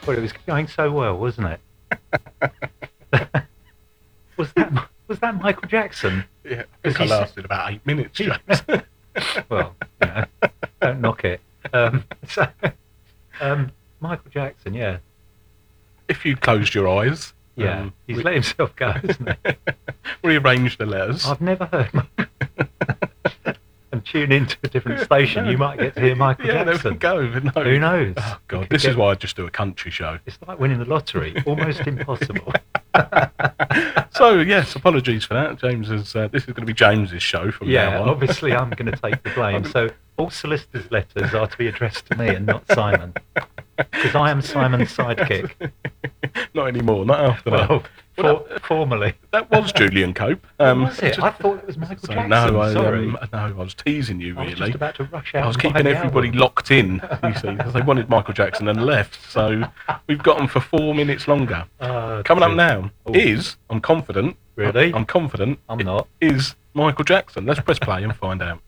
Well, it was going so well, wasn't it? Was that Michael Jackson? Yeah, I think I lasted about 8 minutes, James. Well, don't knock it. Michael Jackson, yeah. If you closed your eyes... Yeah, he's let himself go, isn't he? Rearrange the letters. I've never heard and tune into a different station, you might get to hear Michael Jackson. There we go. No. Who knows? Oh, God, this is why I just do a country show. It's like winning the lottery, almost impossible. So, yes, apologies for that. James is. This is going to be James's show from now on. Obviously I'm going to take the blame. So all solicitors' letters are to be addressed to me and not Simon. Because I am Simon's sidekick. Not anymore, not after that. Well, formally. That was Julian Cope. Was it? I thought it was Michael Jackson. Sorry. I was teasing you, really. I was just about to rush out. I was keeping everybody locked in, you see, because they wanted Michael Jackson and left. So we've got them for 4 minutes longer. Coming up now is, I'm confident. Really? I'm confident. I'm not. Is Michael Jackson. Let's press play and find out.